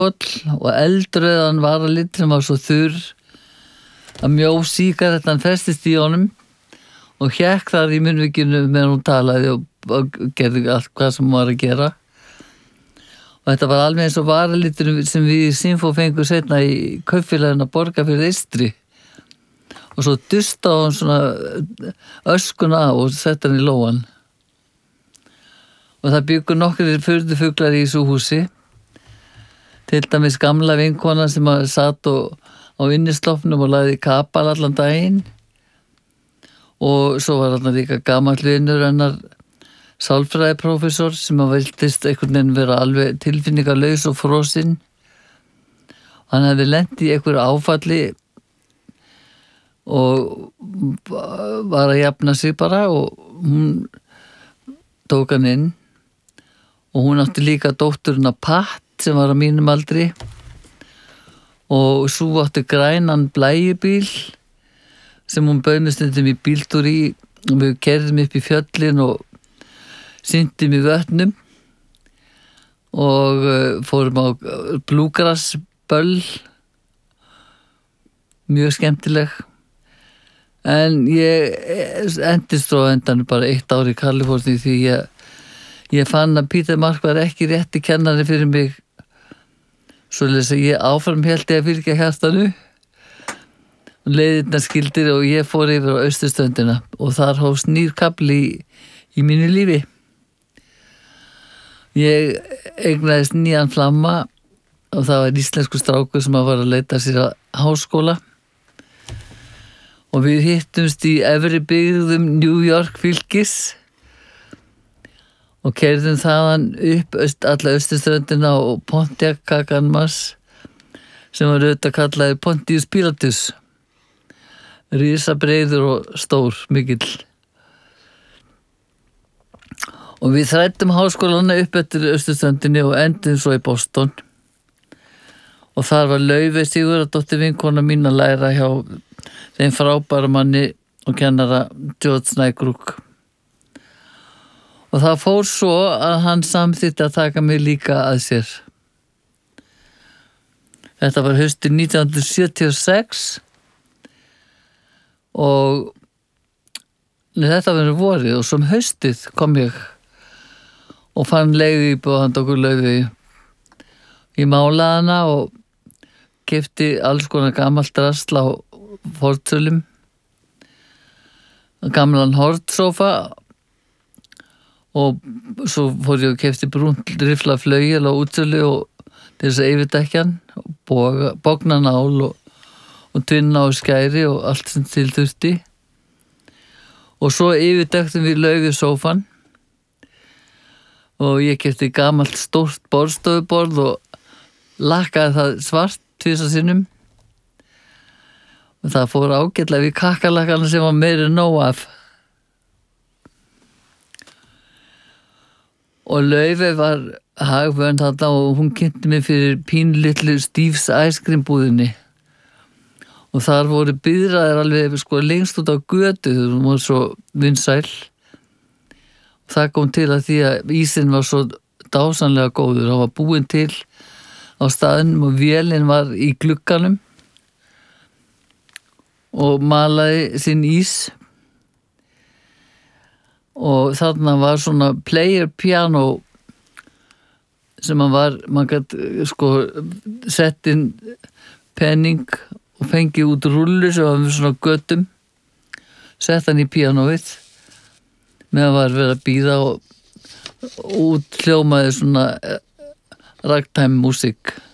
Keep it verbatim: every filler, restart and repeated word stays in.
og eldröðan varalit sem var svo þurr að mjó sígarettan festist í honum og hékk þar í munnvikinu meðan hún talaði og, og gerði allt hvað sem hún var að gera. Og þetta var alveg eins og varalitur sem við í Sinfó fengum setna í kaupfélaginu að borga fyrir Eystri. Og svo dusta hún svona öskuna og setta hann í lóan. Og það byggur nokkrir furðufuglar í þessu húsi. Til dæmis gamla vinkona sem að satt og, á innistofnum og lagði kapal allan daginn. Og svo var hann líka gamall vinur hennar sálfræðiprófessor sem að viltist einhvern veginn vera alveg tilfinningalaus og frosinn. Hann hefði lent í einhverju áfalli og var að jafna sig bara og hún tók hann inn og hún átti líka dótturina Pat sem var á mínum aldri og svo átti grænan blæjubíl sem hún bauð mig stundum í bíltúr í og við keyrðum upp í fjöllin og syntum í vötnum og fórum á blúgrassböll, mjög skemmtileg. En ég endist svo endan bara eitt ár í Kaliforníu því ég, ég fann að Peter Mark var ekki rétti kennari fyrir mig svoleiðis að ég áfram héldi að fylgja hjartanu og leiðirnar skildir og ég fór yfir á austurströndina og þar hófst nýr kafli í, í mínu lífi. Ég eignaðist nýjan flamma og það var íslensku strákur sem að var að leita sér að háskóla. Og við hittumst í efri byggðum New York fylkis og keyrðum þaðan upp öst, alla austurströndina og Pontiac Kaganmas sem var auðvitað kallaði Pontius Pilatus. Risabreiður og stór, mikill. Og við þrættum háskólana upp eftir austurströndinni og endum svo í Boston. Og þar var Laufey Sigurðardóttir vinkona mín að læra hjá þeim frábæra manni og kennara George Nygruk. Og það fór svo að hann samþykkti að taka mig líka að sér. Þetta var haustið nítján hundruð sjötíu og sex og þetta var vorið og som haustið kom ég og fann leigu íbúð handa okkur Laufey. Ég málaði hana og keypti alls konar gamalt drasl á fortölum, gamlan hortsófa og svo fór ég og keypti brúnt rifla flauel á útsölu og til þess að yfirdekjan og bógnanál og, og tvinna og skæri og allt sem til þurfti og svo yfirdektum við Laufey sófan og ég keypti gamalt stórt borðstofuborð og lakkaði það svart tvisvar sinnum. Og það fór ágætlega við kakkalakana sem var meiri nóg af. Og Laufey var hagvönd þarna og hún kynnti mig fyrir pínlitlu Steve's Ice Cream búðinni. Og þar voru biðraðir alveg sko lengst út á götu, hún var svo vinsæl. Og það kom til að því að ísinn var svo dásamlega góður. Það var búinn til á staðnum og vélinn var í glugganum og malaði sinn ís og þarna var svona player piano sem hann var, mann gæti sko sett inn penning og fengið út rullu sem var með svona göttum, sett hann í pianoið meðan var verið að bíða og út hljómaði svona ragtime músík.